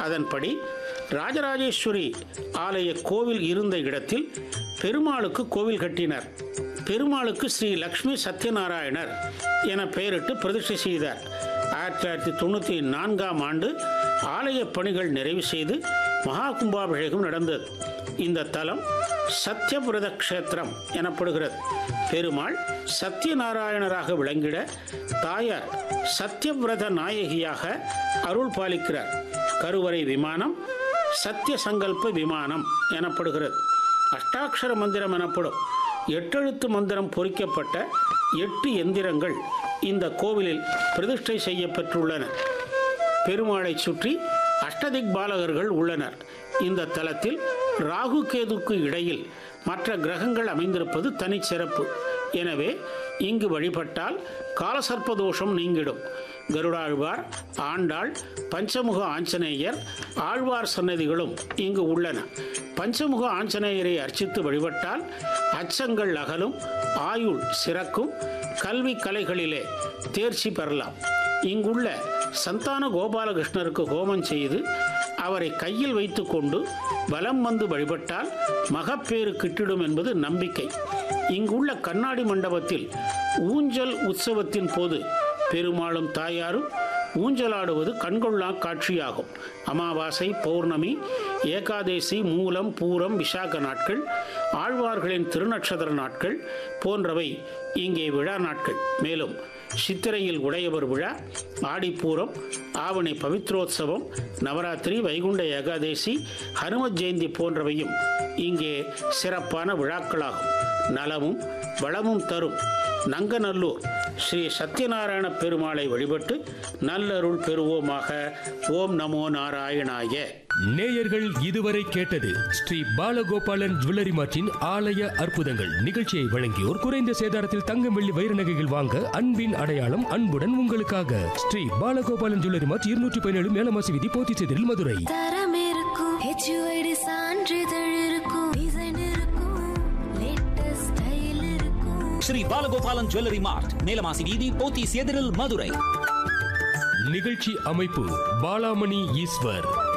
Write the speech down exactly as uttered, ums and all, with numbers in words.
அதன்படி ராஜராஜேஸ்வரி ஆலய கோவில் இருந்த இடத்தில் பெருமாளுக்கு கோவில் கட்டினர். பெருமாளுக்கு ஸ்ரீ லக்ஷ்மி சத்யநாராயணர் என பெயரிட்டு பிரதிஷ்டை செய்தார். ஆயிரத்தி தொள்ளாயிரத்தி தொண்ணூற்றி நான்காம் ஆண்டு ஆலய பணிகள் நிறைவு செய்து மகா கும்பாபிஷேகம் நடந்தது. இந்த தலம் சத்யவிரத க்ஷேத்திரம் எனப்படுகிறது. பெருமாள் சத்யநாராயணராக விளங்கிட தாயார் சத்யவிரத நாயகியாக அருள் பாலிக்கிறார். கருவறை விமானம் சத்திய சங்கல்ப விமானம் எனப்படுகிறது. அஷ்டாட்சர மந்திரம் எனப்படும் எட்டெழுத்து மந்திரம் பொறிக்கப்பட்ட எட்டு எந்திரங்கள் இந்த கோவிலில் பிரதிஷ்டை செய்யப்பட்டுள்ளன. பெருமாளை சுற்றி அஷ்டதிக் பாலகர்கள் உள்ளனர். இந்த தலத்தில் ராகு கேதுக்கு இடையில் மற்ற கிரகங்கள் அமைந்திருப்பது தனிச்சிறப்பு. எனவே இங்கு வழிபட்டால் காலசர்ப்பதோஷம் நீங்கிடும். கருடாழ்வார், ஆண்டாள், பஞ்சமுக ஆஞ்சநேயர், ஆழ்வார் சன்னதிகளும் இங்கு உள்ளன. பஞ்சமுக ஆஞ்சநேயரை அர்ச்சித்து வழிபட்டால் அச்சங்கள் அகலும், ஆயுள் சிறக்கும், கல்வி கலைகளிலே தேர்ச்சி பெறலாம். இங்குள்ள சந்தான கோபாலகிருஷ்ணருக்கு ஹோமம் செய்து அவரை கையில் வைத்து கொண்டு வலம் வந்து வழிபட்டால் மகப்பேறு கிட்டிடும் என்பது நம்பிக்கை. இங்குள்ள கண்ணாடி மண்டபத்தில் ஊஞ்சல் உற்சவத்தின் போது பெருமாளும் தாயாரும் ஊஞ்சலாடுவது கண்கொள்ளா காட்சியாகும். அமாவாசை, பௌர்ணமி, ஏகாதேசி, மூலம், பூரம், விசாக நாட்கள், ஆழ்வார்களின் திருநட்சத்திர நாட்கள் போன்றவை இங்கே விழா நாட்கள். மேலும் சித்திரையில் உடையவர் விழா, ஆடிப்பூரம், ஆவணி பவித்ரோத்சவம், நவராத்திரி, வைகுண்ட ஏகாதேசி, ஹனுமத் ஜெயந்தி போன்றவையும் இங்கே சிறப்பான விழாக்களாகும். நலமும் வளமும் தரும் நங்கநல்லூர் ஸ்ரீ சத்யநாராயண பெருமாளை வழிபட்டு நல்லருள் பெறுவோமாக. ஓம் நமோ நாராயணாய. நேயர்கள் இதுவரை கேட்டது ஸ்ரீ பாலகோபாலன் ஜுவல்லரி மார்ட்டின் ஆலய அற்புதங்கள் நிகழ்ச்சியை வழங்கியோர் குறைந்த சேதாரத்தில் தங்கம், வெள்ளி, வைர நகைகள் வாங்க அன்பின் அடையாளம் அன்புடன் உங்களுக்காக ஸ்ரீ பாலகோபாலன் ஜுவல்லரி மார்ட், இருநூற்றி பதினேழு மேலமாசி வீதி, போத்திச்சேரியில், மதுரை. தரம் இருக்கும், ஹெச்யூஐடி சான்றிதழ் இருக்கும், டிசைன் இருக்கும், லேட்டஸ்ட் ஸ்டைல் இருக்கும். ஸ்ரீ பாலகோபாலன் ஜுவல்லரி மார்ட், மேலமாசி வீதி, போத்திச்சேரியில், மதுரை. நிகழ்ச்சி அமைப்பு பாலாமணி ஈஸ்வர்.